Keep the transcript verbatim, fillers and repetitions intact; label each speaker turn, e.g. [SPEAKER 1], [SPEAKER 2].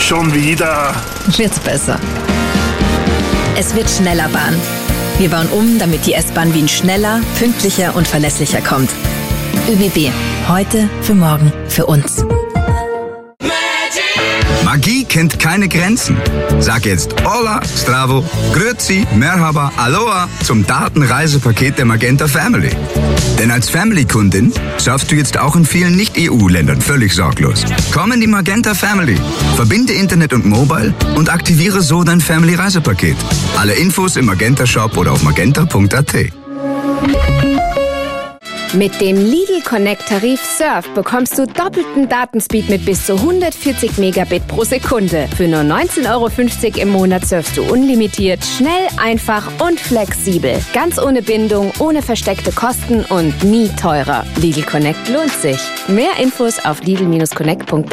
[SPEAKER 1] Schon wieder.
[SPEAKER 2] Wird's besser. Es wird schneller Bahn. Wir bauen um, damit die S-Bahn Wien schneller, pünktlicher und verlässlicher kommt. ÖBB. Heute, für morgen, für uns.
[SPEAKER 3] Magie kennt keine Grenzen. Sag jetzt Hola, Stravo, Grüezi, Merhaba, Aloha zum Datenreisepaket der Magenta Family. Denn als Family-Kundin surfst du jetzt auch in vielen Nicht-E U-Ländern völlig sorglos. Komm in die Magenta Family, verbinde Internet und Mobile und aktiviere so dein Family-Reisepaket. Alle Infos im Magenta-Shop oder auf magenta punkt a t.
[SPEAKER 4] Mit dem Lidl Connect Tarif Surf bekommst du doppelten Datenspeed mit bis zu hundertvierzig Megabit pro Sekunde. Für nur neunzehn Euro fünfzig im Monat surfst du unlimitiert, schnell, einfach und flexibel. Ganz ohne Bindung, ohne versteckte Kosten und nie teurer. Lidl Connect lohnt sich. Mehr Infos auf lidl Bindestrich connect punkt